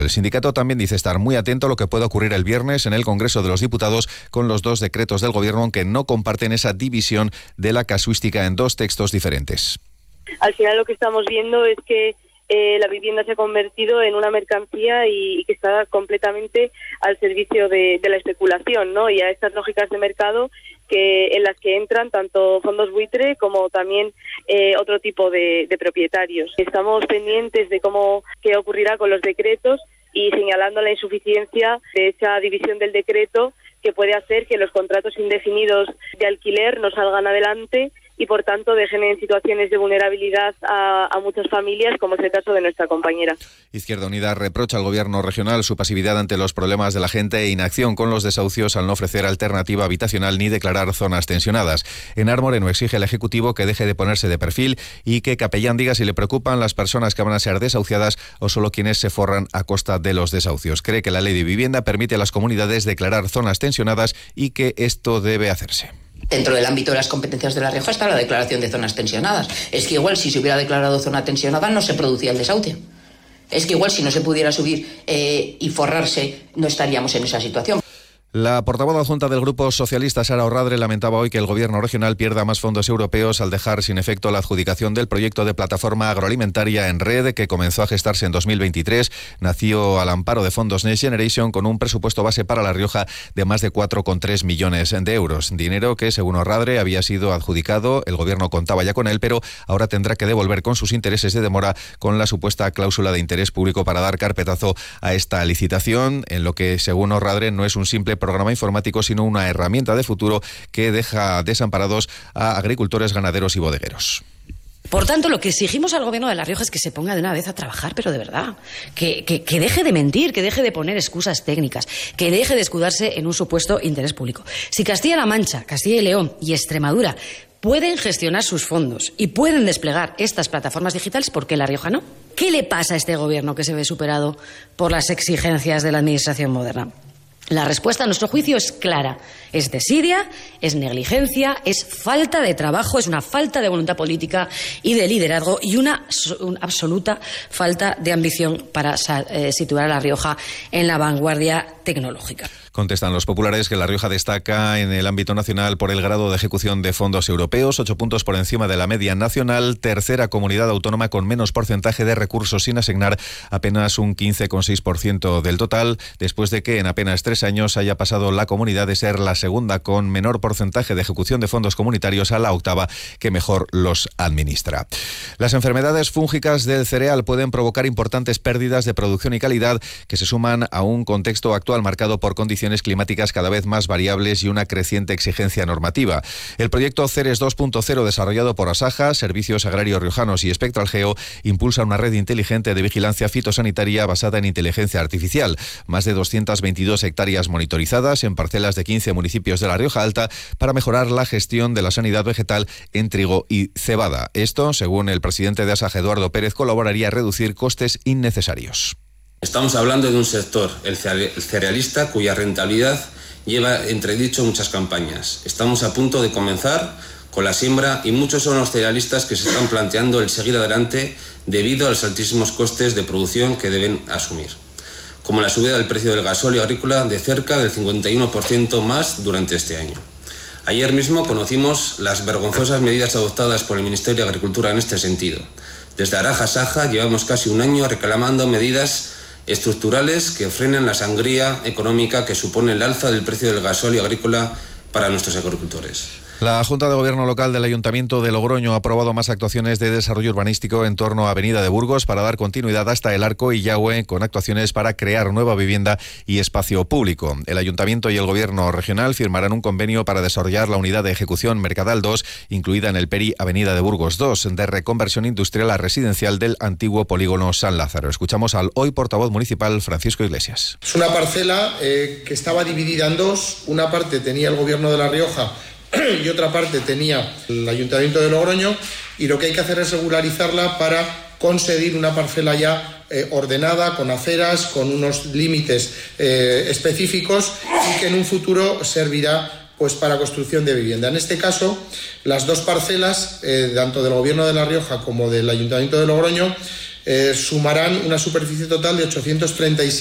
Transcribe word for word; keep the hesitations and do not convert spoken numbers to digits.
El sindicato también dice estar muy atento a lo que pueda ocurrir el viernes en el Congreso de los Diputados con los dos decretos del Gobierno, aunque no comparten esa división de la casuística en dos textos diferentes. Al final lo que estamos viendo es que eh, la vivienda se ha convertido en una mercancía y, y que está completamente al servicio de, de la especulación, ¿no? Y a estas lógicas de mercado que en las que entran tanto fondos buitre como también eh, otro tipo de, de propietarios. Estamos pendientes de cómo qué ocurrirá con los decretos y señalando la insuficiencia de esa división del decreto que puede hacer que los contratos indefinidos de alquiler no salgan adelante y por tanto dejen en situaciones de vulnerabilidad a, a muchas familias, como es el caso de nuestra compañera. Izquierda Unida reprocha al Gobierno regional su pasividad ante los problemas de la gente e inacción con los desahucios al no ofrecer alternativa habitacional ni declarar zonas tensionadas. Enar Moreno exige al Ejecutivo que deje de ponerse de perfil y que Capellán diga si le preocupan las personas que van a ser desahuciadas o solo quienes se forran a costa de los desahucios. Cree que la Ley de Vivienda permite a las comunidades declarar zonas tensionadas y que esto debe hacerse. Dentro del ámbito de las competencias de La Rioja está la declaración de zonas tensionadas. Es que igual si se hubiera declarado zona tensionada no se producía el desahucio. Es que igual si no se pudiera subir eh, y forrarse no estaríamos en esa situación. La portavoz adjunta del Grupo Socialista, Sara Orradre, lamentaba hoy que el Gobierno regional pierda más fondos europeos al dejar sin efecto la adjudicación del proyecto de plataforma agroalimentaria en red que comenzó a gestarse en dos mil veintitrés. Nació al amparo de fondos Next Generation con un presupuesto base para La Rioja de más de cuatro coma tres millones de euros. Dinero que, según Orradre, había sido adjudicado, el Gobierno contaba ya con él, pero ahora tendrá que devolver con sus intereses de demora con la supuesta cláusula de interés público para dar carpetazo a esta licitación, en lo que, según Orradre, no es un simple programa informático, sino una herramienta de futuro que deja desamparados a agricultores, ganaderos y bodegueros. Por tanto, lo que exigimos al Gobierno de La Rioja es que se ponga de una vez a trabajar, pero de verdad. Que, que, que deje de mentir, que deje de poner excusas técnicas, que deje de escudarse en un supuesto interés público. Si Castilla-La Mancha, Castilla y León y Extremadura pueden gestionar sus fondos y pueden desplegar estas plataformas digitales, ¿por qué La Rioja no? ¿Qué le pasa a este Gobierno que se ve superado por las exigencias de la Administración moderna? La respuesta, a nuestro juicio, es clara. Es desidia, es negligencia, es falta de trabajo, es una falta de voluntad política y de liderazgo y una, una absoluta falta de ambición para eh, situar a La Rioja en la vanguardia tecnológica. Contestan los populares que La Rioja destaca en el ámbito nacional por el grado de ejecución de fondos europeos, ocho puntos por encima de la media nacional, tercera comunidad autónoma con menos porcentaje de recursos sin asignar, apenas un quince coma seis por ciento del total, después de que en apenas tres años haya pasado la comunidad de ser la segunda con menor porcentaje de ejecución de fondos comunitarios a la octava que mejor los administra. Las enfermedades fúngicas del cereal pueden provocar importantes pérdidas de producción y calidad que se suman a un contexto actual marcado por condiciones climáticas cada vez más variables y una creciente exigencia normativa. El proyecto Ceres dos punto cero, desarrollado por Asaja, Servicios Agrarios Riojanos y Spectral Geo, impulsa una red inteligente de vigilancia fitosanitaria basada en inteligencia artificial. Más de doscientas veintidós hectáreas monitorizadas en parcelas de quince municipios de La Rioja Alta para mejorar la gestión de la sanidad vegetal en trigo y cebada. Esto, según el presidente de Asaja, Eduardo Pérez, colaboraría a reducir costes innecesarios. Estamos hablando de un sector, el cerealista, cuya rentabilidad lleva entredicho muchas campañas. Estamos a punto de comenzar con la siembra y muchos son los cerealistas que se están planteando el seguir adelante debido a los altísimos costes de producción que deben asumir, como la subida del precio del gasóleo agrícola de cerca del cincuenta y uno por ciento más durante este año. Ayer mismo conocimos las vergonzosas medidas adoptadas por el Ministerio de Agricultura en este sentido. Desde Araja Saja llevamos casi un año reclamando medidas estructurales que frenen la sangría económica que supone el alza del precio del gasóleo agrícola para nuestros agricultores. La Junta de Gobierno Local del Ayuntamiento de Logroño ha aprobado más actuaciones de desarrollo urbanístico en torno a Avenida de Burgos para dar continuidad hasta el Arco y Yahue, con actuaciones para crear nueva vivienda y espacio público. El Ayuntamiento y el Gobierno regional firmarán un convenio para desarrollar la unidad de ejecución Mercadal dos, incluida en el Peri Avenida de Burgos dos, de reconversión industrial a residencial del antiguo polígono San Lázaro. Escuchamos al hoy portavoz municipal Francisco Iglesias. Es una parcela eh, que estaba dividida en dos. Una parte tenía el Gobierno de La Rioja y otra parte tenía el Ayuntamiento de Logroño, y lo que hay que hacer es regularizarla para conseguir una parcela ya eh, ordenada, con aceras, con unos límites eh, específicos y que en un futuro servirá pues para construcción de vivienda. En este caso, las dos parcelas, eh, tanto del Gobierno de La Rioja como del Ayuntamiento de Logroño, eh, sumarán una superficie total de ochocientos treinta y siete